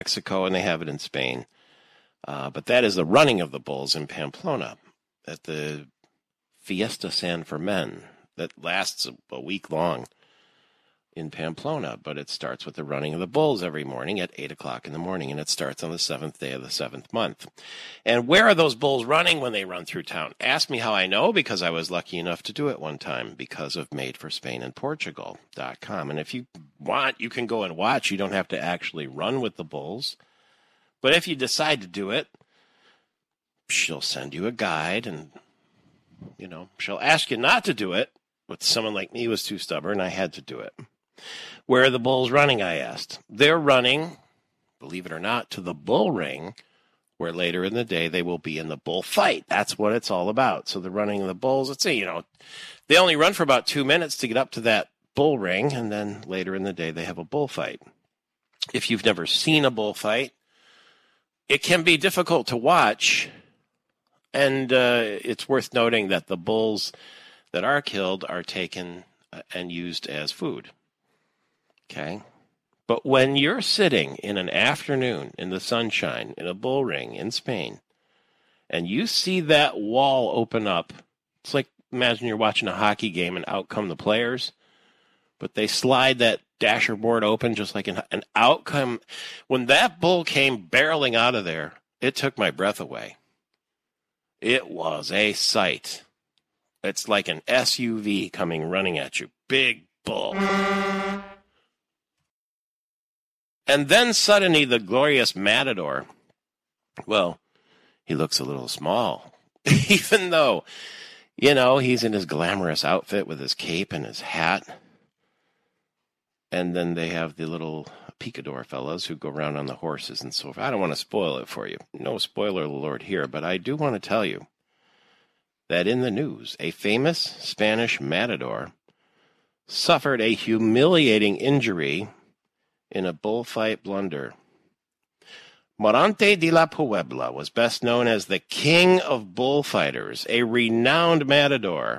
Mexico, and they have it in Spain. But that is the running of the bulls in Pamplona at the Fiesta San Fermin that lasts a week long in Pamplona. But it starts with the running of the bulls every morning at 8 o'clock in the morning, and it starts on the 7th day of the 7th month. And where are those bulls running when they run through town? Ask me how I know, because I was lucky enough to do it one time because of MadeForSpainAndPortugal.com. And if you want, you can go and watch. You don't have to actually run with the bulls. But if you decide to do it, she'll send you a guide, and, she'll ask you not to do it. But someone like me was too stubborn. I had to do it. Where are the bulls running, I asked. They're running, believe it or not, to the bull ring, where later in the day they will be in the bull fight. That's what it's all about. So they're running the bulls. Let's say, they only run for about 2 minutes to get up to that bull ring, and then later in the day they have a bullfight. If you've never seen a bullfight, it can be difficult to watch, and it's worth noting that the bulls that are killed are taken and used as food. Okay? But when you're sitting in an afternoon in the sunshine in a bull ring in Spain, and you see that wall open up, it's like, imagine you're watching a hockey game and out come the players, but they slide that dasher board open just like an outcome. When that bull came barreling out of there, it took my breath away. It was a sight. It's like an SUV coming running at you. Big bull. And then suddenly the glorious matador, well, he looks a little small, even though, he's in his glamorous outfit with his cape and his hat. And then they have the little picador fellows who go around on the horses and so forth. I don't want to spoil it for you. No spoiler alert here, but I do want to tell you that in the news, a famous Spanish matador suffered a humiliating injury in a bullfight blunder. Morante de la Puebla was best known as the king of bullfighters, a renowned matador.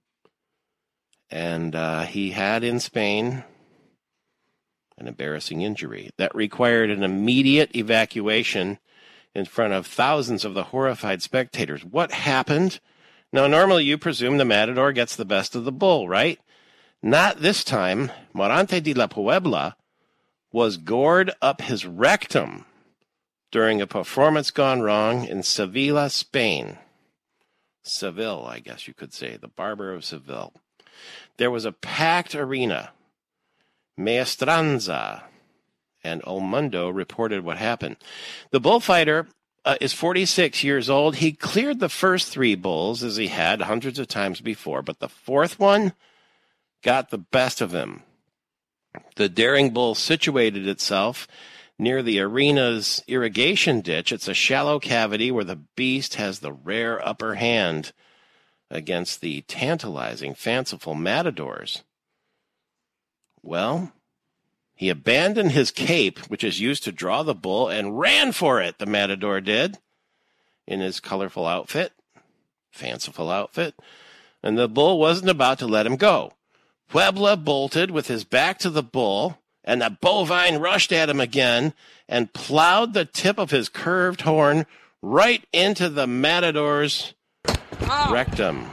And he had in Spain an embarrassing injury that required an immediate evacuation in front of thousands of the horrified spectators. What happened? Now, normally you presume the matador gets the best of the bull, right? Not this time. Morante de la Puebla was gored up his rectum during a performance gone wrong in Sevilla, Spain. Seville, I guess you could say, the barber of Seville. There was a packed arena. Maestranza and El Mundo reported what happened. The bullfighter is 46 years old. He cleared the first 3 bulls, as he had hundreds of times before, but the 4th one got the best of him. The daring bull situated itself near the arena's irrigation ditch. It's a shallow cavity where the beast has the rare upper hand against the tantalizing, fanciful matadors. Well, he abandoned his cape, which is used to draw the bull, and ran for it, the matador did, in his colorful outfit, fanciful outfit, and the bull wasn't about to let him go. Puebla bolted with his back to the bull, and the bovine rushed at him again and plowed the tip of his curved horn right into the matador's rectum.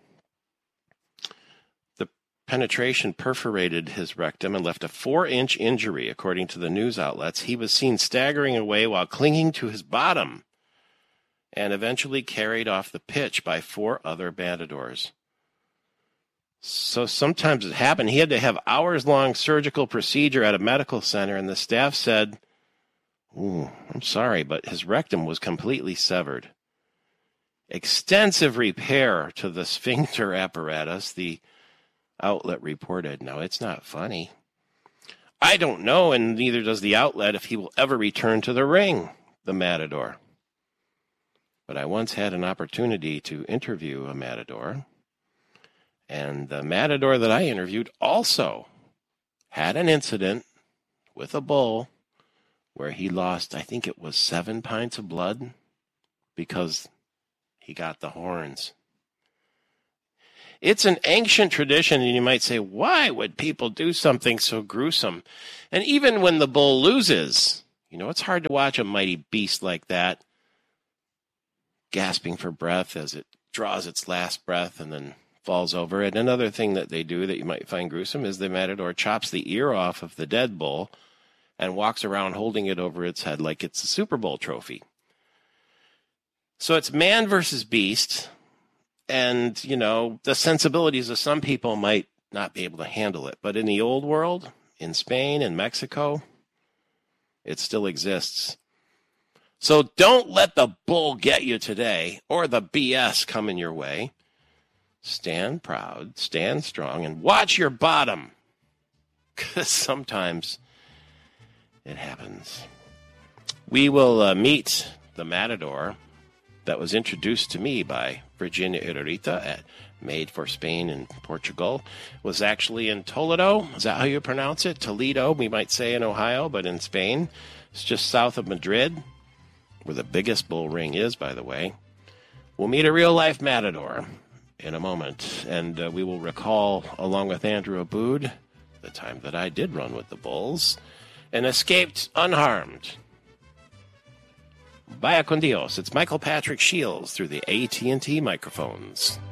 Penetration perforated his rectum and left a 4-inch injury, according to the news outlets. He was seen staggering away while clinging to his bottom and eventually carried off the pitch by 4 other matadors. So sometimes it happened. He had to have hours-long surgical procedure at a medical center, and the staff said, I'm sorry, but his rectum was completely severed. Extensive repair to the sphincter apparatus, the outlet reported. Now, it's not funny. I don't know, and neither does the outlet, if he will ever return to the ring, the matador. But I once had an opportunity to interview a matador, and the matador that I interviewed also had an incident with a bull where he lost, I think it was 7 pints of blood because he got the horns. It's an ancient tradition, and you might say, why would people do something so gruesome? And even when the bull loses, It's hard to watch a mighty beast like that gasping for breath as it draws its last breath and then falls over. And another thing that they do that you might find gruesome is the matador chops the ear off of the dead bull and walks around holding it over its head like it's a Super Bowl trophy. So it's man versus beast. And, the sensibilities of some people might not be able to handle it. But in the old world, in Spain and Mexico, it still exists. So don't let the bull get you today or the BS coming your way. Stand proud, stand strong, and watch your bottom. Because sometimes it happens. We will meet the matador that was introduced to me by Virginia Irurita at Made for Spain and Portugal. Was actually in Toledo. Is that how you pronounce it? Toledo, we might say in Ohio, but in Spain. It's just south of Madrid, where the biggest bull ring is, by the way. We'll meet a real-life matador in a moment, and we will recall, along with Andrew Aboud, the time that I did run with the bulls and escaped unharmed. Vaya con Dios. It's Michael Patrick Shields through the AT&T microphones.